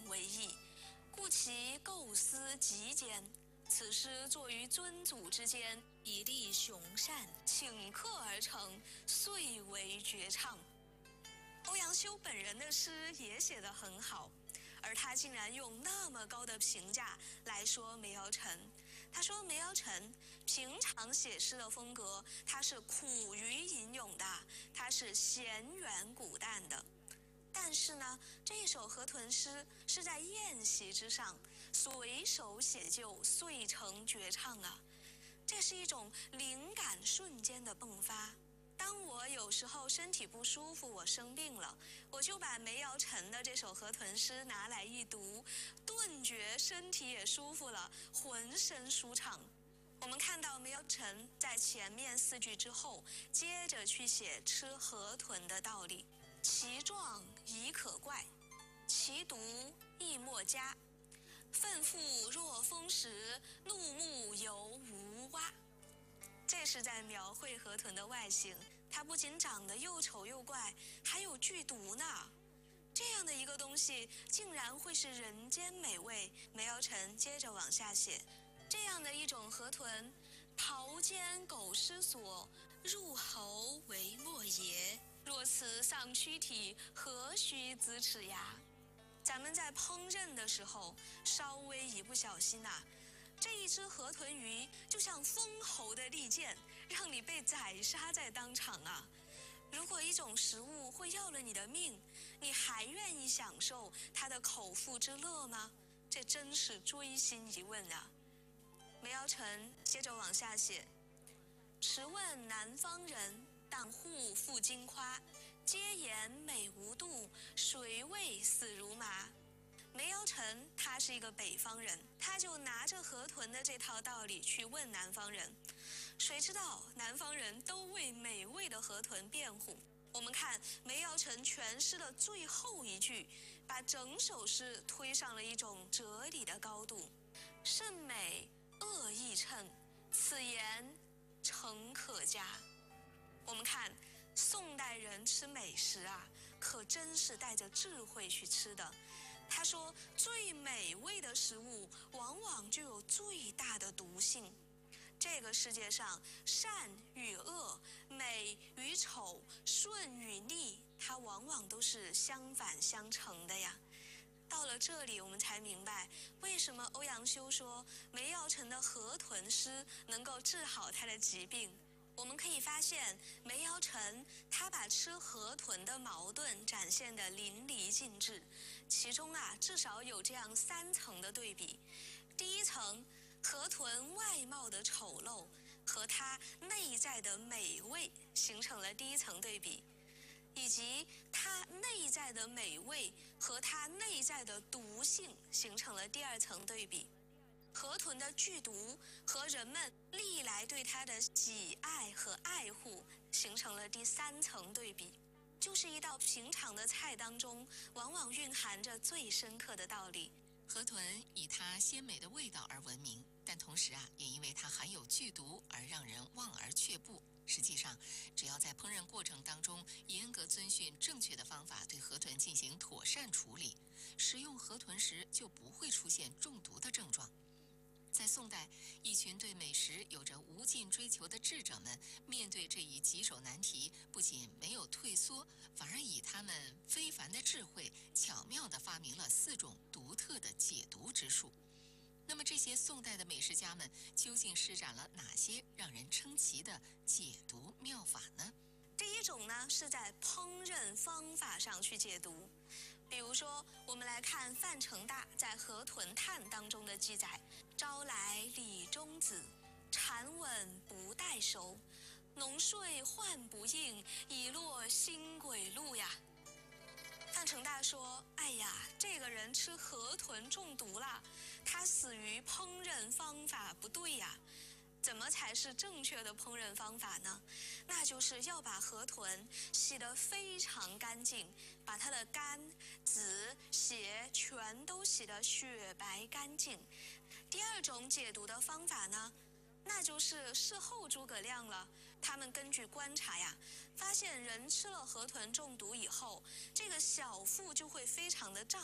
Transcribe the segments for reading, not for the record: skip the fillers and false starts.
为意，故其构思极简。此诗作于尊祖之间，以立雄善，顷刻而成，遂为绝唱。欧阳修本人的诗也写得很好，而他竟然用那么高的评价来说梅尧臣。他说梅尧臣平常写诗的风格，他是苦于吟咏的，他是闲远古淡的。但是呢，这首河豚诗是在宴席之上随手写就，遂成绝唱啊！这是一种灵感瞬间的迸发。当我有时候身体不舒服，我生病了，我就把梅尧臣的这首河豚诗拿来一读，顿觉身体也舒服了，浑身舒畅。我们看到梅尧臣在前面4句之后，接着去写吃河豚的道理。其状宜可怪，其毒亦莫佳。愤妇若风时，怒目犹无蛙。这是在描绘河豚的外形，它不仅长得又丑又怪，还有剧毒呢。这样的一个东西竟然会是人间美味。梅尧臣接着往下写，这样的一种河豚，袍间苟失所，入喉为莫邪。若此丧躯体，何须龇齿牙？咱们在烹饪的时候，稍微一不小心呐，这一只河豚鱼就像封喉的利剑，让你被宰杀在当场啊！如果一种食物会要了你的命，你还愿意享受它的口腹之乐吗？这真是锥心一问啊！梅尧臣接着往下写，迟问南方人，当户复金夸，皆言美无度，谁谓死如麻。梅尧臣他是一个北方人，他就拿着河豚的这套道理去问南方人，谁知道南方人都为美味的河豚辩护。我们看梅尧臣诠释的最后一句，把整首诗推上了一种哲理的高度。甚美恶亦称，此言诚可嘉。我们看宋代人吃美食啊，可真是带着智慧去吃的。他说，最美味的食物往往就有最大的毒性。这个世界上，善与恶、美与丑、顺与逆，它往往都是相反相成的呀。到了这里，我们才明白为什么欧阳修说梅尧臣的河豚诗能够治好他的疾病。我们可以发现，梅尧臣他把吃河豚的矛盾展现得淋漓尽致，其中至少有这样3层的对比。第一层，河豚外貌的丑陋和它内在的美味形成了第一层对比，以及它内在的美味和它内在的毒性形成了第2层对比。河豚的剧毒和人们历来对它的喜爱和爱护形成了第3层对比。就是一道平常的菜当中，往往蕴含着最深刻的道理。 河豚以它鲜美的味道而闻名，但同时也因为它含有剧毒而让人望而却步。实际上，只要在烹饪过程当中严格遵循正确的方法对河豚进行妥善处理，食用河豚时就不会出现中毒的症状。在宋代，一群对美食有着无尽追求的智者们，面对这一棘手难题，不仅没有退缩，反而以他们非凡的智慧，巧妙地发明了4种独特的解毒之术。那么，这些宋代的美食家们究竟施展了哪些让人称奇的解毒妙法呢？ 第一种呢，是在烹饪方法上去解毒。比如说，我们来看范成大在《河豚叹》当中的记载：朝来李中子，蝉吻不待熟，浓睡唤不应，已落新轨路呀。范成大说：哎呀，这个人吃河豚中毒了，他死于烹饪方法不对呀。怎么才是正确的烹饪方法呢？那就是要把河豚洗得非常干净，把它的肝、子、血全都洗得雪白干净。第2种解毒的方法呢，那就是事后诸葛亮了。他们根据观察呀，发现人吃了河豚中毒以后，这个小腹就会非常的胀。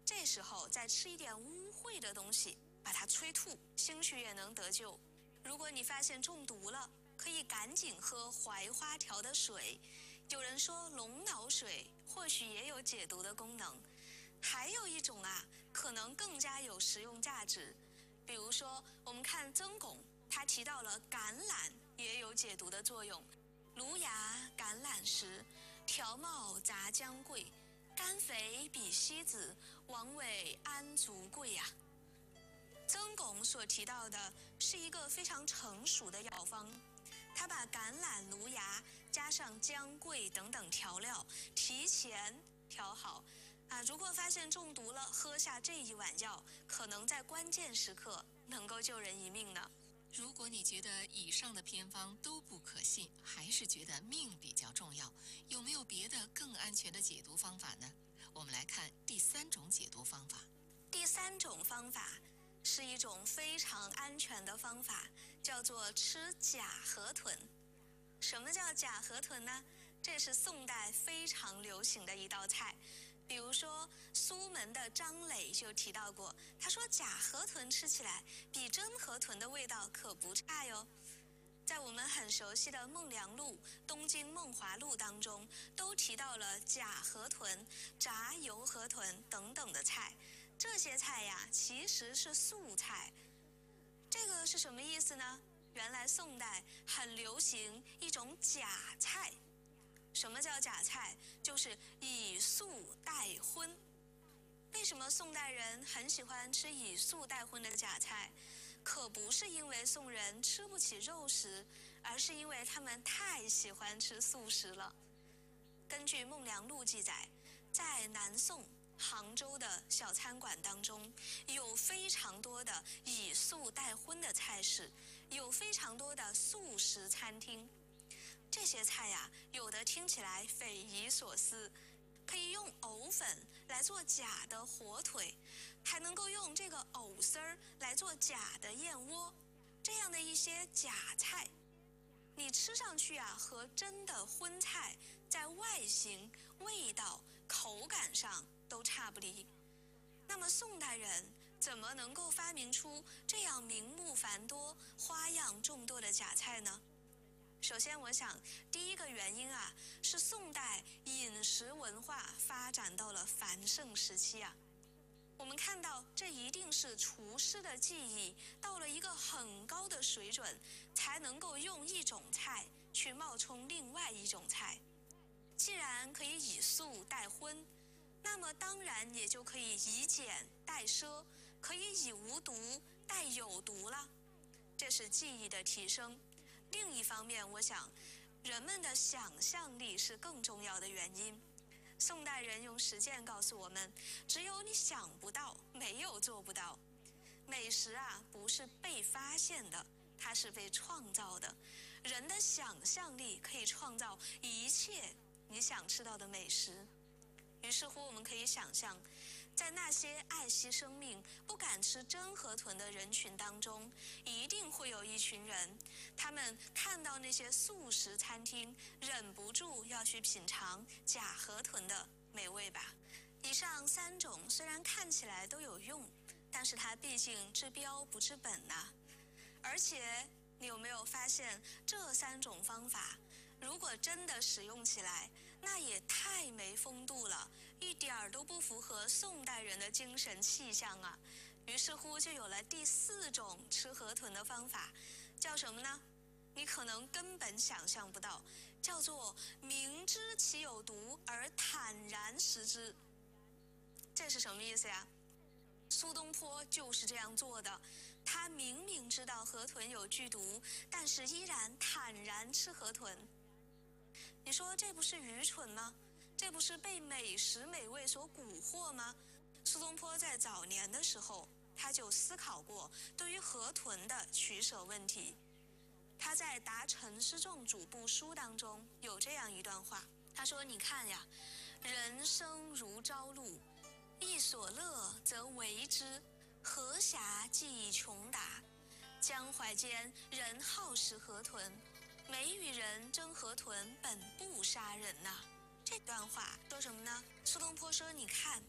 这时候再吃一点污秽的东西，把它催吐，兴许也能得救。如果你发现中毒了，可以赶紧喝槐花条的水。有人说龙脑水或许也有解毒的功能。还有一种啊，可能更加有实用价值。比如说，我们看曾巩，他提到了橄榄也有解毒的作用。芦芽橄榄实，条茂杂姜桂，甘肥比西子，王尾安足贵呀。曾巩所提到的是一个非常成熟的药方，他把橄榄、芦芽加上姜、桂等等调料提前调好。如果发现中毒了，喝下这一碗药，可能在关键时刻能够救人一命呢。 如果你觉得以上的偏方都不可信，还是觉得命比较重要，有没有别的更安全的解毒方法呢？我们来看第3种解毒方法。 第3种方法是一种非常安全的方法，叫做吃假河豚。什么叫假河豚呢？这是宋代非常流行的一道菜。比如说苏门的张磊就提到过，他说假河豚吃起来比真河豚的味道可不差哟。在我们很熟悉的《孟良录》《东京梦华录》当中，都提到了假河豚、炸油河豚等等的菜。这些菜呀，其实是素菜。这个是什么意思呢？原来宋代很流行一种假菜。什么叫假菜？就是以素代荤。为什么宋代人很喜欢吃以素代荤的假菜？可不是因为宋人吃不起肉食，而是因为他们太喜欢吃素食了。根据《孟良录》记载，在南宋杭州的小餐馆当中，有非常多的以素代荤的菜式，有非常多的素食餐厅。这些菜呀，有的听起来匪夷所思，可以用藕粉来做假的火腿，还能够用这个藕丝儿来做假的燕窝，这样的一些假菜，你吃上去啊，和真的荤菜在外形、味道、口感上都差不离。那么宋代人怎么能够发明出这样名目繁多、花样众多的假菜呢？首先，我想第一个原因啊，是宋代饮食文化发展到了繁盛时期啊。我们看到，这一定是厨师的技艺到了一个很高的水准，才能够用一种菜去冒充另外一种菜。既然可以以素代荤，那么当然也就可以以俭代奢，可以以无毒代有毒了。这是技艺的提升。另一方面，我想人们的想象力是更重要的原因。宋代人用实践告诉我们，只有你想不到，没有做不到。美食啊，不是被发现的，它是被创造的。人的想象力可以创造一切你想吃到的美食。于是乎，我们可以想象，在那些爱惜生命、不敢吃真河豚的人群当中，一定会有一群人，他们看到那些素食餐厅，忍不住要去品尝假河豚的美味吧。以上3种虽然看起来都有用，但是它毕竟治标不治本呐。而且，你有没有发现，这3种方法，如果真的使用起来，那也太没风度了，一点儿都不符合宋代人的精神气象啊。于是乎，就有了第4种吃河豚的方法，叫什么呢？你可能根本想象不到，叫做明知其有毒而坦然食之。这是什么意思呀？苏东坡就是这样做的，他明明知道河豚有剧毒，但是依然坦然吃河豚。你说这不是愚蠢吗？这不是被美食美味所蛊惑吗？苏东坡在早年的时候，他就思考过对于河豚的取舍问题。他在《答陈师仲主簿书》当中有这样一段话，他说：“你看呀，人生如朝露，一所乐则为之，何暇计以穷达？江淮间人好食河豚，美与人争河豚，本不杀人呐。”这段话说什么呢？苏东坡说：“你看，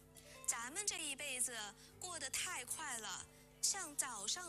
咱们这一辈子过得太快了，像早上